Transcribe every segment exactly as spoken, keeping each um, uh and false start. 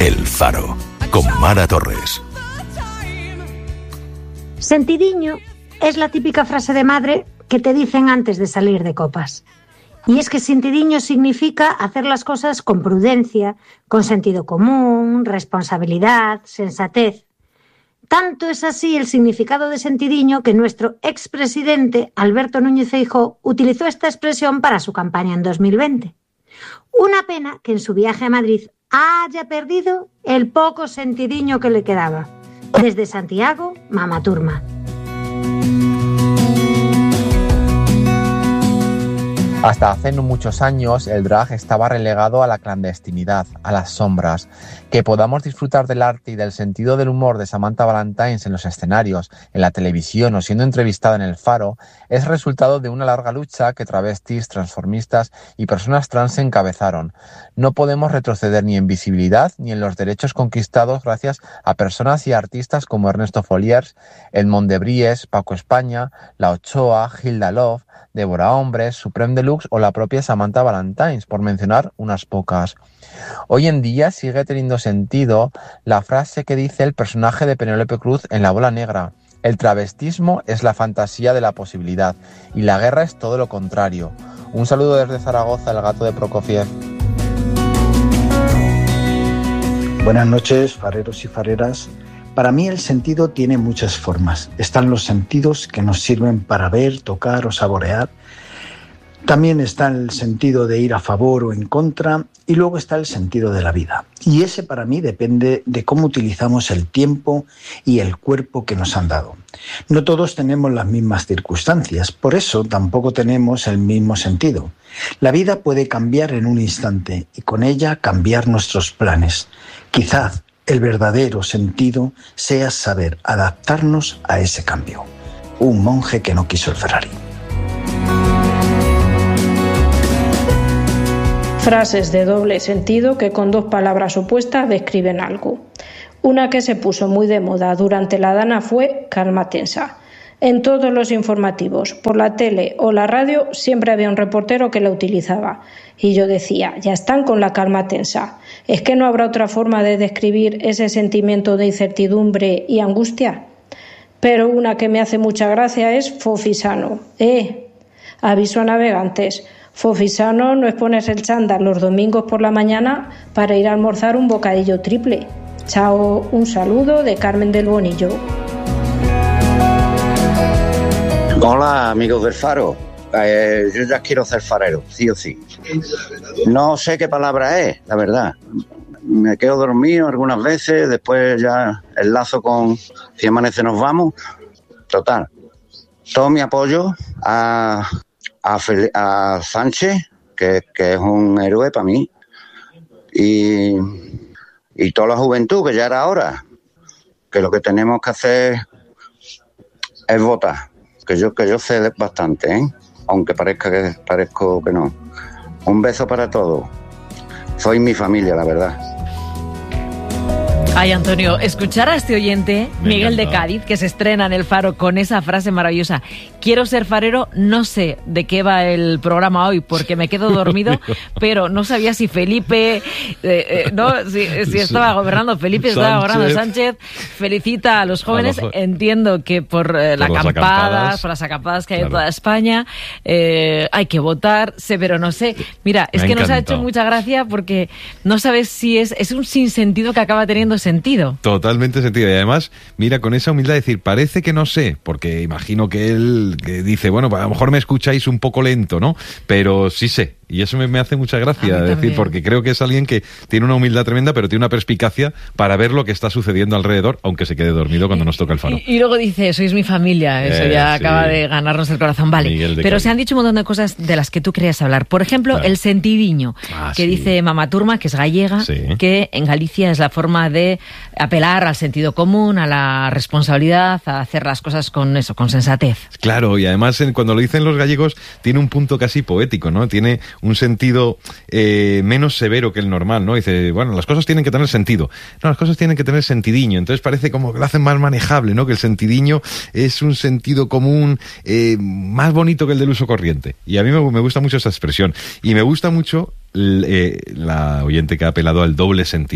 El Faro, con Mara Torres. Sentidiño es la típica frase de madre que te dicen antes de salir de copas. Y es que sentidiño significa hacer las cosas con prudencia, con sentido común, responsabilidad, sensatez. Tanto es así el significado de sentidiño que nuestro expresidente Alberto Núñez Feijóo utilizó esta expresión para su campaña en dos mil veinte. Una pena que en su viaje a Madrid haya perdido el poco sentidiño que le quedaba. Desde Santiago, Mama Turma. Hasta hace no muchos años el drag estaba relegado a la clandestinidad, a las sombras. Que podamos disfrutar del arte y del sentido del humor de Samantha Valentines en los escenarios, en la televisión o siendo entrevistada en El Faro es resultado de una larga lucha que travestis, transformistas y personas trans encabezaron. No podemos retroceder ni en visibilidad ni en los derechos conquistados gracias a personas y artistas como Ernesto Folliers, Edmond de Bries, Paco España, La Ochoa, Hilda Love, Débora Hombres, Supreme Deluxe o la propia Samantha Valentines, por mencionar unas pocas. Hoy en día sigue teniendo sentido la frase que dice el personaje de Penélope Cruz en La Bola Negra: el travestismo es la fantasía de la posibilidad y la guerra es todo lo contrario. Un saludo desde Zaragoza, el gato de Prokofiev. Buenas noches, fareros y fareras. Para mí el sentido tiene muchas formas. Están los sentidos que nos sirven para ver, tocar o saborear. También está el sentido de ir a favor o en contra, y luego está el sentido de la vida. Y ese para mí depende de cómo utilizamos el tiempo y el cuerpo que nos han dado. No todos tenemos las mismas circunstancias, por eso tampoco tenemos el mismo sentido. La vida puede cambiar en un instante y con ella cambiar nuestros planes. Quizás el verdadero sentido sea saber adaptarnos a ese cambio. Un monje que no quiso el Ferrari. Frases de doble sentido que con dos palabras opuestas describen algo. Una que se puso muy de moda durante la Dana fue calma tensa. En todos los informativos, por la tele o la radio, siempre había un reportero que la utilizaba. Y yo decía, ya están con la calma tensa. ¿Es que no habrá otra forma de describir ese sentimiento de incertidumbre y angustia? Pero una que me hace mucha gracia es fofisano. Eh, aviso a navegantes. Fofisano no es ponerse el chándal los domingos por la mañana para ir a almorzar un bocadillo triple. Chao, un saludo de Carmen del Bonillo. Hola, amigos del Faro. Eh, yo ya quiero ser farero, sí o sí. No sé qué palabra es, la verdad. Me quedo dormido algunas veces, después ya enlazo con Si amanece nos vamos. Total. Todo mi apoyo a, a, Fel- a Sánchez, que, que es un héroe para mí. Y, y toda la juventud, que ya era hora. Que lo que tenemos que hacer es votar. Que yo, que yo sé bastante, ¿eh? Aunque parezca que parezco que no. Un beso para todos. Soy mi familia, la verdad. Ay, Antonio, escuchar a este oyente, Me Miguel encantó. de Cádiz, que se estrena en El Faro con esa frase maravillosa: quiero ser farero, no sé de qué va el programa hoy porque me quedo dormido, pero no sabía si Felipe, eh, eh, no, si, si estaba gobernando Felipe, estaba Sánchez. gobernando Sánchez. Felicita a los jóvenes, A los jo- entiendo que por eh, Por las las acampadas, acampadas. por las acampadas que hay en Claro. toda España, eh, hay que votar, sé, pero no sé. Mira, es Me ha que nos ha encantado. hecho mucha gracia porque no sabes si es, es un sinsentido que acaba teniendo sentido. Totalmente sentido. Y además, mira, con esa humildad decir, parece que no sé, porque imagino que él que dice, bueno, a lo mejor me escucháis un poco lento, ¿no? Pero sí sé. Y eso me, me hace mucha gracia, A mí decir, también. porque creo que es alguien que tiene una humildad tremenda, pero tiene una perspicacia para ver lo que está sucediendo alrededor, aunque se quede dormido cuando nos toca el Faro. Y, y luego dice, sois mi familia, eso Eh, ya sí. acaba de ganarnos el corazón. Vale, Miguel de pero Cádiz. se han dicho un montón de cosas de las que tú querías hablar. Por ejemplo, Claro. el sentidiño, Ah, que sí. dice Mama Turma, que es gallega, Sí. que en Galicia es la forma de apelar al sentido común, a la responsabilidad, a hacer las cosas con eso, con sensatez. Claro, y además en- cuando lo dicen los gallegos tiene un punto casi poético, ¿no? Tiene un sentido eh, menos severo que el normal, ¿no? Dice, bueno, las cosas tienen que tener sentido. No, las cosas tienen que tener sentidiño. Entonces parece como que lo hacen más manejable, ¿no? Que el sentidiño es un sentido común eh, más bonito que el del uso corriente. Y a mí me, me gusta mucho esa expresión. Y me gusta mucho l- eh, la oyente que ha apelado al doble sentido.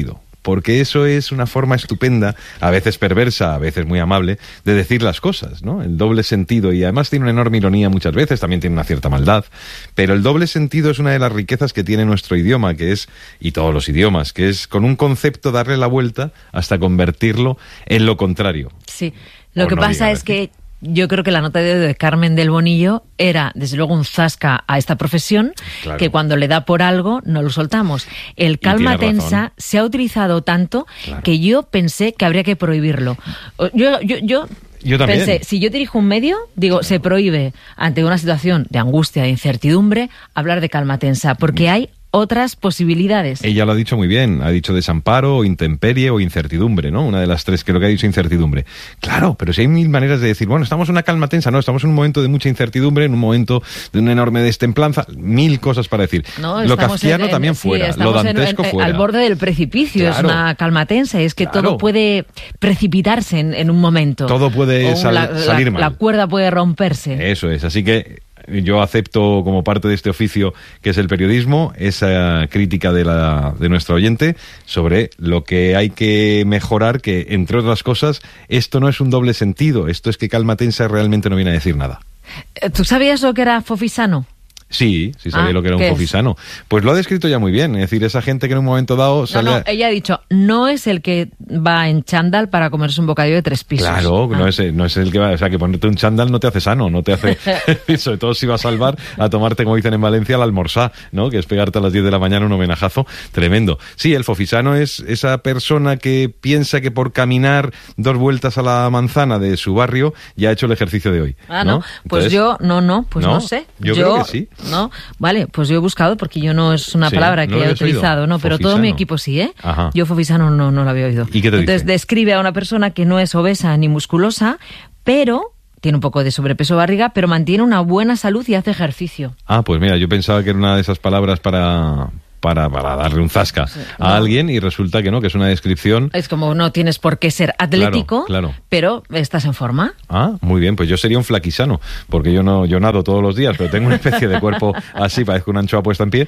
porque eso es una forma estupenda, a veces perversa, a veces muy amable, de decir las cosas, ¿no? El doble sentido, y además tiene una enorme ironía muchas veces, también tiene una cierta maldad, pero el doble sentido es una de las riquezas que tiene nuestro idioma, que es, y todos los idiomas, que es con un concepto darle la vuelta hasta convertirlo en lo contrario. Sí, lo O que no pasa llegar es aquí. que yo creo que la nota de, de Carmen del Bonillo era, desde luego, un zasca a esta profesión, Claro. que cuando le da por algo no lo soltamos. El calma tiene tensa razón. se ha utilizado tanto Claro. que yo pensé que habría que prohibirlo. O- Yo, yo, yo, Yo también. pensé, si yo dirijo un medio, digo, se prohíbe ante una situación de angustia, de incertidumbre, hablar de calma tensa, porque hay otras posibilidades. Ella lo ha dicho muy bien, ha dicho desamparo, o intemperie o incertidumbre, ¿no? Una de las tres, creo que ha dicho incertidumbre. Claro, pero si hay mil maneras de decir, bueno, estamos en una calma tensa, no, estamos en un momento de mucha incertidumbre, en un momento de una enorme destemplanza, mil cosas para decir. No, lo estamos kafkiano en- también sí, fuera, lo estamos en- dantesco en- fuera. al borde del precipicio, Claro. es una calma tensa, y es que Claro. todo puede precipitarse en, en un momento. Todo puede O sal- la, la- salir mal. La cuerda puede romperse. Eso es, así que yo acepto como parte de este oficio que es el periodismo esa crítica de, la, de nuestro oyente sobre lo que hay que mejorar, que entre otras cosas esto no es un doble sentido, esto es que calma tensa realmente no viene a decir nada. Eh, ¿Tú sabías lo que era fofisano? Sí, sí sabía Ah, lo que era un ¿qué es? fofisano. Pues lo ha descrito ya muy bien, es decir, esa gente que en un momento dado No, sale... no, ella ha dicho, no es el que va en chándal para comerse un bocadillo de tres pisos. Claro, Ah. no es, no es el que va, o sea, que ponerte un chándal no te hace sano, no te hace, sobre todo si vas al bar a tomarte, como dicen en Valencia, la almorzá, ¿no? Que es pegarte a las diez de la mañana un homenajazo tremendo. Sí, el fofisano es esa persona que piensa que por caminar dos vueltas a la manzana de su barrio ya ha hecho el ejercicio de hoy. Ah, no, pues Entonces, yo, no, no, pues no, ¿no? sé. Yo creo que sí. No, vale, pues yo he buscado, porque yo no es una Sí, palabra ¿no que lo haya habías oído? utilizado, no, pero todo mi Fofisano. equipo sí, ¿eh? Ajá. Yo fofisano no, no lo había oído. ¿Y qué te Entonces dice? describe a una persona que no es obesa ni musculosa, pero tiene un poco de sobrepeso barriga, pero mantiene una buena salud y hace ejercicio. Ah, pues mira, yo pensaba que era una de esas palabras para... Para, para darle un zasca no. a alguien y resulta que no, que es una descripción. Es como no tienes por qué ser atlético, Claro, claro. pero estás en forma. Ah, muy bien, pues yo sería un flaquisano, porque yo no yo nado todos los días, pero tengo una especie de cuerpo así, parezco una anchoa puesta en pie.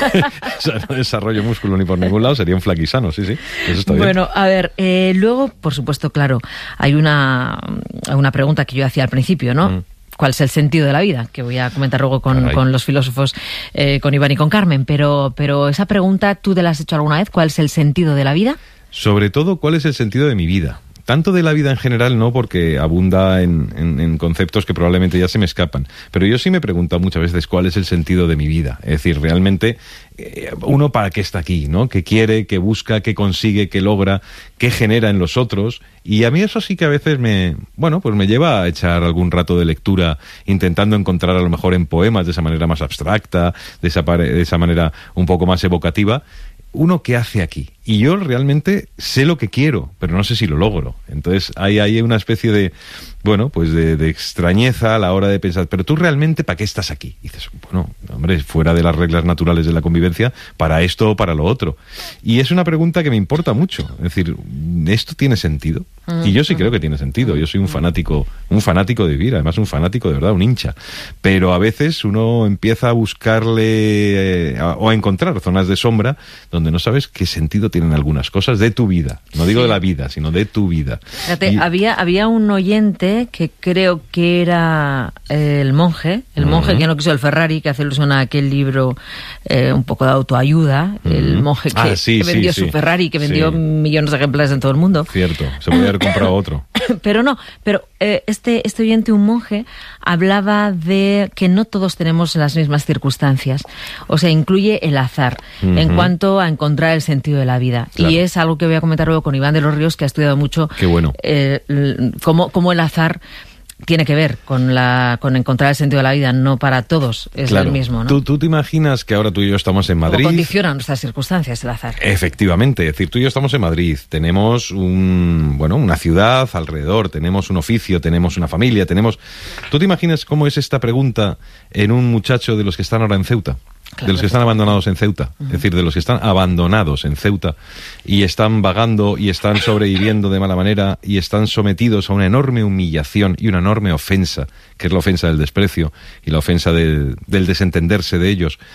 O sea, no desarrollo músculo ni por ningún lado, sería un flaquisano, sí, sí, eso está bien. Bueno, a ver, eh, luego, por supuesto, claro, hay una, una pregunta que yo hacía al principio, ¿no? Mm. ¿Cuál es el sentido de la vida? Que voy a comentar luego con, Caray. con los filósofos, eh, con Iván y con Carmen. Pero, pero esa pregunta, ¿tú te la has hecho alguna vez? ¿Cuál es el sentido de la vida? Sobre todo, ¿cuál es el sentido de mi vida? Tanto de la vida en general no, porque abunda en, en, en conceptos que probablemente ya se me escapan. Pero yo sí me he preguntado muchas veces cuál es el sentido de mi vida. Es decir, realmente, eh, uno para qué está aquí, ¿no? ¿Qué quiere, qué busca, qué consigue, qué logra, qué genera en los otros? Y a mí eso sí que a veces me, bueno, pues me lleva a echar algún rato de lectura intentando encontrar a lo mejor en poemas de esa manera más abstracta, de esa, pare- de esa manera un poco más evocativa, uno qué hace aquí. Y yo realmente sé lo que quiero, pero no sé si lo logro. Entonces hay ahí una especie de, bueno, pues de, de extrañeza a la hora de pensar, pero tú realmente ¿para qué estás aquí? Y dices, bueno, hombre, fuera de las reglas naturales de la convivencia, para esto o para lo otro. Y es una pregunta que me importa mucho. Es decir, ¿esto tiene sentido? Y yo sí creo que tiene sentido. Yo soy un fanático, un fanático de vivir, además un fanático de verdad, un hincha. Pero a veces uno empieza a buscarle eh, a, o a encontrar zonas de sombra donde no sabes qué sentido tienen algunas cosas de tu vida. No digo Sí. de la vida, sino de tu vida. Fíjate, Y- había, había un oyente que creo que era eh, el monje, el monje Ujú. que no quiso el Ferrari, que hace alusión a aquel libro eh, un poco de autoayuda, el Ujú. monje que, Ah, sí, que sí, vendió sí. su Ferrari, que vendió Sí. millones de ejemplares en todo el mundo. Cierto, se podría haber comprado otro. Pero no, pero eh, este, este oyente, un monje, hablaba de que no todos tenemos las mismas circunstancias. O sea, incluye el azar Ujú. en cuanto a encontrar el sentido de la vida. Claro. Y es algo que voy a comentar luego con Iván de los Ríos, que ha estudiado mucho Qué bueno. eh, l- cómo, cómo el azar tiene que ver con la con encontrar el sentido de la vida. No para todos es Claro. el mismo, ¿no? ¿Tú, tú te imaginas que ahora tú y yo estamos en Cómo Madrid? condiciona nuestras circunstancias el azar. Efectivamente, es decir, tú y yo estamos en Madrid, tenemos un, bueno, una ciudad alrededor, tenemos un oficio, tenemos una familia, tenemos... ¿Tú te imaginas cómo es esta pregunta en un muchacho de los que están ahora en Ceuta? Claro. De los que están abandonados en Ceuta, es decir, de los que están abandonados en Ceuta y están vagando y están sobreviviendo de mala manera y están sometidos a una enorme humillación y una enorme ofensa, que es la ofensa del desprecio y la ofensa del, del desentenderse de ellos.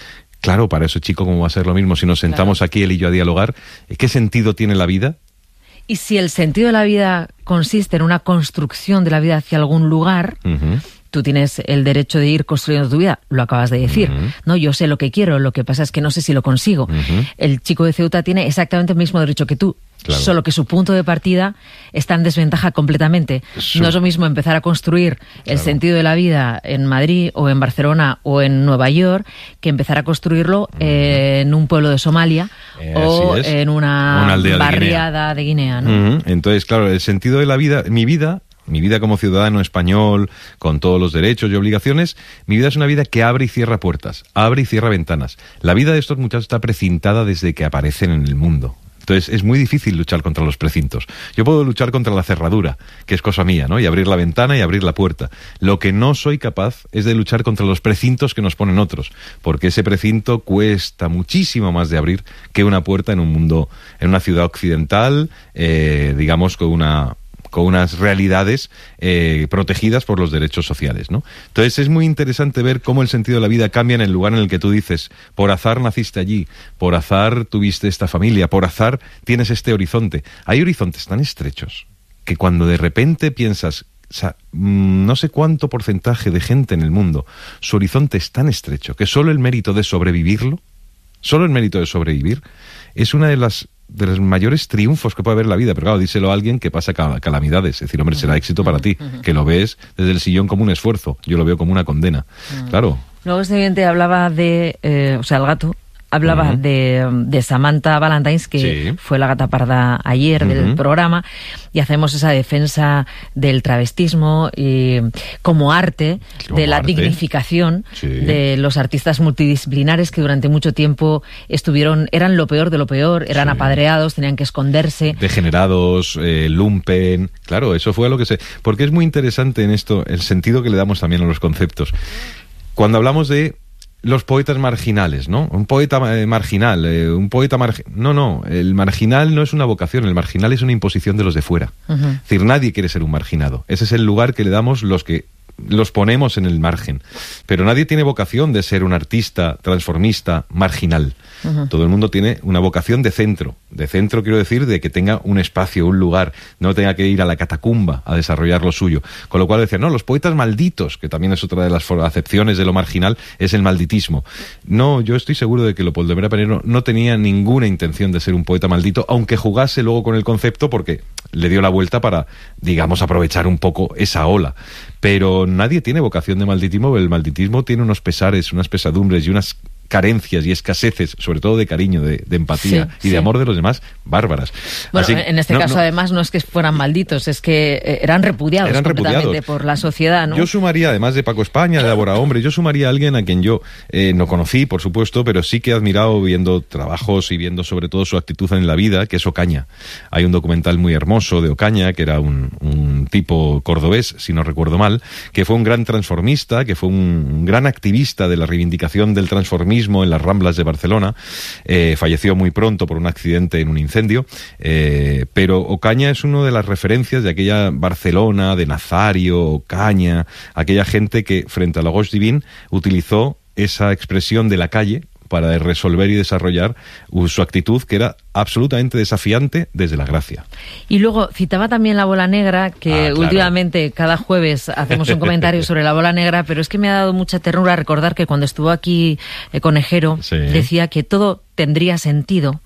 claro, para ese chico, ¿cómo va a ser lo mismo? Si nos sentamos claro. aquí él y yo a dialogar, ¿qué sentido tiene la vida? Y si el sentido de la vida consiste en una construcción de la vida hacia algún lugar, uh-huh. tú tienes el derecho de ir construyendo tu vida, lo acabas de decir, uh-huh. ¿no? Yo sé lo que quiero, lo que pasa es que no sé si lo consigo. Uh-huh. El chico de Ceuta tiene exactamente el mismo derecho que tú, claro. solo que su punto de partida está en desventaja completamente. Su... No es lo mismo empezar a construir claro. el sentido de la vida en Madrid o en Barcelona o en Nueva York que empezar a construirlo uh-huh. en un pueblo de Somalia eh, o en una, una aldea barriada de Guinea. De Guinea, ¿no? Uh-huh. Entonces, claro, el sentido de la vida, mi vida... Mi vida como ciudadano español, con todos los derechos y obligaciones, mi vida es una vida que abre y cierra puertas, abre y cierra ventanas. La vida de estos muchachos está precintada desde que aparecen en el mundo. Entonces es muy difícil luchar contra los precintos. Yo puedo luchar contra la cerradura, que es cosa mía, ¿no? Y abrir la ventana y abrir la puerta. Lo que no soy capaz es de luchar contra los precintos que nos ponen otros, porque ese precinto cuesta muchísimo más de abrir que una puerta en un mundo, en una ciudad occidental, eh, digamos, con una... con unas realidades eh, protegidas por los derechos sociales, ¿no? Entonces es muy interesante ver cómo el sentido de la vida cambia en el lugar en el que tú dices, por azar naciste allí, por azar tuviste esta familia, por azar tienes este horizonte. Hay horizontes tan estrechos que cuando de repente piensas, o sea, no sé cuánto porcentaje de gente en el mundo, su horizonte es tan estrecho que solo el mérito de sobrevivirlo, solo el mérito de sobrevivir, es una de las de los mayores triunfos que puede haber en la vida. Pero claro, díselo a alguien que pasa calamidades. Es decir, hombre, será éxito para ti, que lo ves desde el sillón como un esfuerzo. Yo lo veo como una condena. Claro. Luego este oyente hablaba de, eh, o sea, el gato, hablaba uh-huh. de, de Samantha Valentines, que sí. fue la gata parda ayer uh-huh. del programa, y hacemos esa defensa del travestismo y como arte, como de la arte. dignificación sí. de los artistas multidisciplinares que durante mucho tiempo estuvieron, eran lo peor de lo peor, eran sí. apadreados, tenían que esconderse. Degenerados, eh, lumpen, claro, eso fue lo que se... Porque es muy interesante en esto el sentido que le damos también a los conceptos. Cuando hablamos de los poetas marginales, ¿no? Un poeta eh, marginal, eh, un poeta marginal... No, no, el marginal no es una vocación, el marginal es una imposición de los de fuera. Uh-huh. Es decir, nadie quiere ser un marginado. Ese es el lugar que le damos los que los ponemos en el margen. Pero nadie tiene vocación de ser un artista transformista marginal. Uh-huh. Todo el mundo tiene una vocación de centro. De centro quiero decir de que tenga un espacio, un lugar, no tenga que ir a la catacumba a desarrollar lo suyo. Con lo cual decía, no, los poetas malditos, que también es otra de las acepciones de lo marginal, es el malditismo. No, yo estoy seguro de que Leopoldo de Vera Penero no tenía ninguna intención de ser un poeta maldito, aunque jugase luego con el concepto porque le dio la vuelta para, digamos, aprovechar un poco esa ola. Pero nadie tiene vocación de malditismo, el malditismo tiene unos pesares, unas pesadumbres y unas carencias y escaseces, sobre todo de cariño, de, de empatía sí, y sí. de amor de los demás, bárbaras. Bueno, Así, en este no, caso no, además no es que fueran malditos, es que eran repudiados eran completamente repudiados. por la sociedad, ¿no? Yo sumaría, además de Paco España, de Débora Hombre, yo sumaría a alguien a quien yo eh, no conocí, por supuesto, pero sí que he admirado viendo trabajos y viendo sobre todo su actitud en la vida, que es Ocaña. Hay un documental muy hermoso de Ocaña, que era un, un tipo cordobés, si no recuerdo mal, que fue un gran transformista, que fue un, un gran activista de la reivindicación del transformismo en las Ramblas de Barcelona. Eh, falleció muy pronto por un accidente en un incendio, eh, pero Ocaña es una de las referencias de aquella Barcelona, de Nazario, Ocaña, aquella gente que frente a la Gauche Divine utilizó esa expresión de la calle para resolver y desarrollar su actitud, que era absolutamente desafiante desde la gracia. Y luego citaba también la bola negra, que ah, claro. últimamente cada jueves hacemos un comentario sobre la bola negra, pero es que me ha dado mucha ternura recordar que cuando estuvo aquí eh, Conejero, sí. decía que todo tendría sentido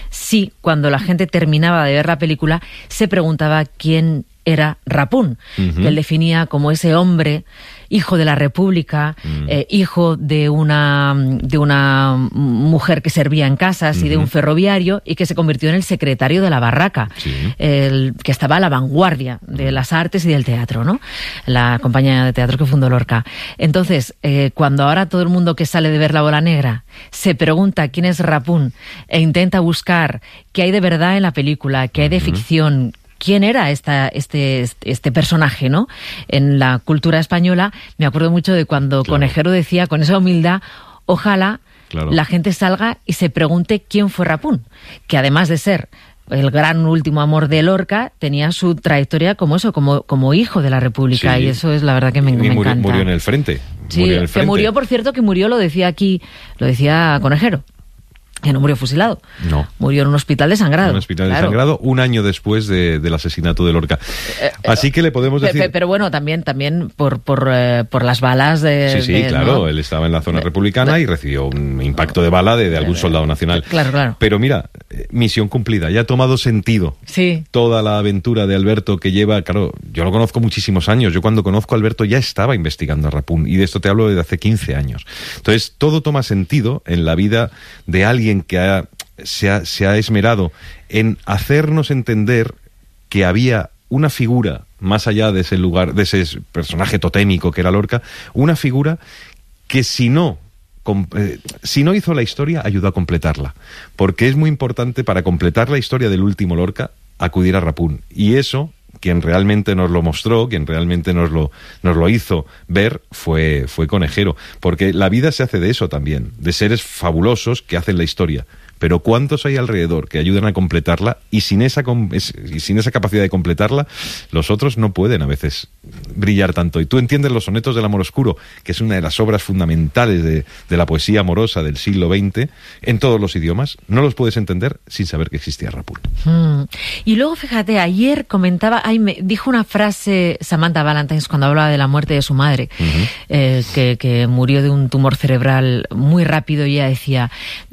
si cuando la gente terminaba de ver la película se preguntaba quién era Rapún, uh-huh. que él definía como ese hombre, hijo de la República, uh-huh. eh, hijo de una, de una mujer que servía en casas uh-huh. y de un ferroviario, y que se convirtió en el secretario de la Barraca, sí. el, que estaba a la vanguardia de uh-huh. las artes y del teatro, ¿no? La compañía de teatro que fundó Lorca. Entonces, eh, cuando ahora todo el mundo que sale de ver La Bola Negra se pregunta quién es Rapún e intenta buscar qué hay de verdad en la película, qué hay de uh-huh. ficción, quién era esta, este, este personaje, ¿no? En la cultura española, me acuerdo mucho de cuando claro. Conejero decía, con esa humildad, ojalá claro. la gente salga y se pregunte quién fue Rapún, que además de ser el gran último amor de Lorca, tenía su trayectoria como eso, como, como hijo de la República, sí. y eso es la verdad que me, y me murió, encanta. Murió en el frente, Sí, murió en el que frente. murió, por cierto, que murió, lo decía aquí, lo decía Conejero. Que no murió fusilado. No. Murió en un hospital de sangrado. En un hospital claro. de sangrado un año después de, del asesinato de Lorca. Eh, Así que le podemos decir... Pero, pero bueno, también también por por, eh, por las balas de... Sí, sí, de, claro. ¿no? Él estaba en la zona De, republicana de, y recibió un impacto de bala de, de algún soldado nacional. Claro, claro. Pero mira, misión cumplida. Ya ha tomado sentido. Sí. Toda la aventura de Alberto que lleva... Claro, yo lo conozco muchísimos años. Yo cuando conozco a Alberto ya estaba investigando a Rapún. Y de esto te hablo desde hace quince años. Entonces, todo toma sentido en la vida de alguien que ha... Se ha, se ha esmerado en hacernos entender que había una figura más allá de ese lugar, de ese personaje totémico que era Lorca, una figura que si no, com, eh, si no hizo la historia, ayudó a completarla. Porque es muy importante para completar la historia del último Lorca, acudir a Rapún. Y eso, quien realmente nos lo mostró, quien realmente nos lo, nos lo hizo ver, fue, fue Conejero. Porque la vida se hace de eso también, de seres fabulosos que hacen la historia. Pero ¿cuántos hay alrededor que ayudan a completarla? Y sin esa, y sin esa capacidad de completarla, los otros no pueden a veces brillar tanto. Y tú entiendes los sonetos del amor oscuro, que es una de las obras fundamentales de, de la poesía amorosa del siglo veinte, en todos los idiomas. No los puedes entender sin saber que existía Rapún. Mm. Y luego, fíjate, ayer comentaba, ay, me dijo una frase Samantha Valentine cuando hablaba de la muerte de su madre, uh-huh. eh, que, que murió de un tumor cerebral muy rápido, y ella decía...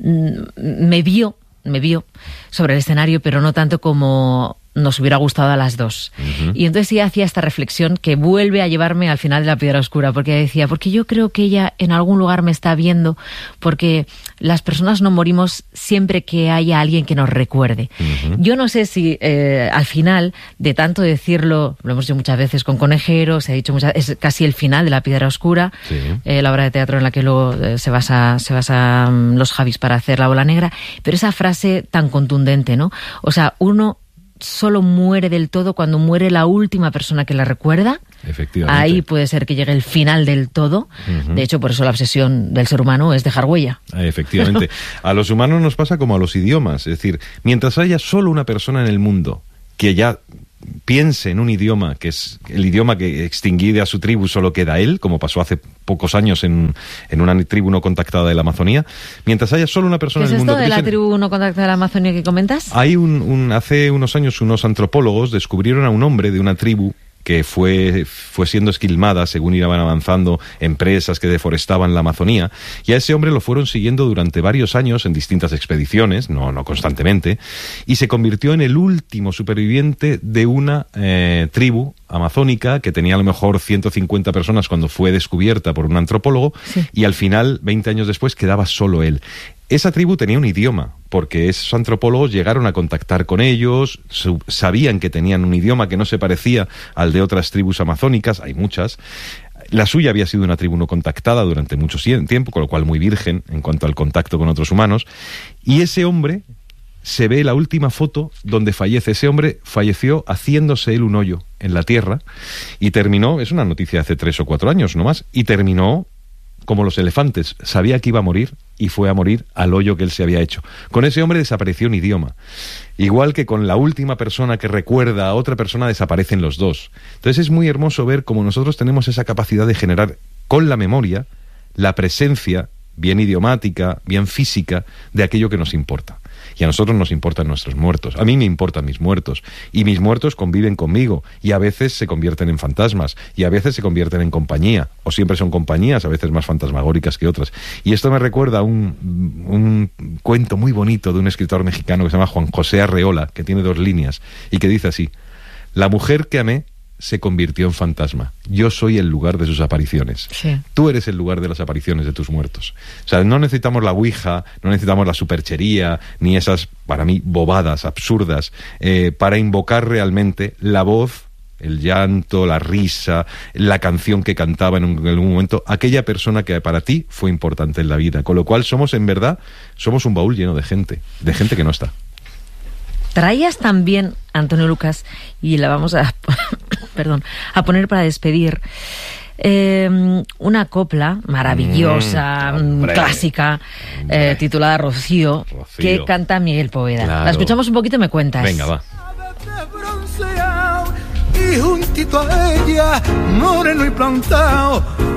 Me vio, me vio sobre el escenario, pero no tanto como nos hubiera gustado a las dos. Uh-huh. Y entonces ella hacía esta reflexión que vuelve a llevarme al final de La Piedra Oscura, porque ella decía, porque yo creo que ella en algún lugar me está viendo, porque las personas no morimos siempre que haya alguien que nos recuerde. Uh-huh. Yo no sé si eh, al final, de tanto decirlo, lo hemos dicho muchas veces con Conejero, se ha dicho muchas veces, es casi el final de La Piedra Oscura, sí. eh, la obra de teatro en la que luego eh, se basa, se basa um, los Javis para hacer La Bola Negra, pero esa frase tan contundente, ¿no? O sea, uno solo muere del todo cuando muere la última persona que la recuerda. Efectivamente. Ahí puede ser que llegue el final del todo. Uh-huh. De hecho, por eso la obsesión del ser humano es dejar huella. Efectivamente. A los humanos nos pasa como a los idiomas. Es decir, mientras haya solo una persona en el mundo que ya piense en un idioma, que es el idioma que extinguide a su tribu, solo queda él, como pasó hace pocos años en, en una tribu no contactada de la Amazonía. Mientras haya solo una persona en el mundo... ¿Qué es esto de la tribu no contactada de la Amazonía que comentas? Hay un, un, hace unos años unos antropólogos descubrieron a un hombre de una tribu que fue, fue siendo esquilmada según iban avanzando empresas que deforestaban la Amazonía, y a ese hombre lo fueron siguiendo durante varios años en distintas expediciones, no, no constantemente, y se convirtió en el último superviviente de una eh, tribu amazónica que tenía a lo mejor ciento cincuenta personas cuando fue descubierta por un antropólogo, sí. Y al final, veinte años después, quedaba solo él. Esa tribu tenía un idioma, porque esos antropólogos llegaron a contactar con ellos, sabían que tenían un idioma que no se parecía al de otras tribus amazónicas, hay muchas. La suya había sido una tribu no contactada durante mucho tiempo, con lo cual muy virgen en cuanto al contacto con otros humanos. Y ese hombre, se ve la última foto donde fallece. Ese hombre falleció haciéndose él un hoyo en la tierra y terminó, es una noticia de hace tres o cuatro años nomás, y terminó como los elefantes, sabía que iba a morir y fue a morir al hoyo que él se había hecho. Con ese hombre desapareció un idioma. Igual que con la última persona que recuerda a otra persona desaparecen los dos. Entonces es muy hermoso ver cómo nosotros tenemos esa capacidad de generar con la memoria la presencia, bien idiomática, bien física, de aquello que nos importa. Y a nosotros nos importan nuestros muertos. A mí me importan mis muertos. Y mis muertos conviven conmigo. Y a veces se convierten en fantasmas. Y a veces se convierten en compañía. O siempre son compañías, a veces más fantasmagóricas que otras. Y esto me recuerda a un, un cuento muy bonito de un escritor mexicano que se llama Juan José Arreola, que tiene dos líneas, y que dice así: la mujer que amé se convirtió en fantasma. Yo soy el lugar de sus apariciones. Sí. Tú eres el lugar de las apariciones de tus muertos. O sea, no necesitamos la ouija, no necesitamos la superchería, ni esas, para mí, bobadas, absurdas, eh, para invocar realmente la voz, el llanto, la risa, la canción que cantaba en, un, en algún momento, aquella persona que para ti fue importante en la vida. Con lo cual somos, en verdad, somos un baúl lleno de gente, de gente que no está. Traías también, Antonio Lucas, y la vamos a, perdón, a poner para despedir, eh, una copla maravillosa, mm, clásica, eh, titulada Rocío, Rocío, que canta Miguel Poveda. Claro. La escuchamos un poquito y me cuentas. Venga, va. Y juntito a ella, moreno y plantado,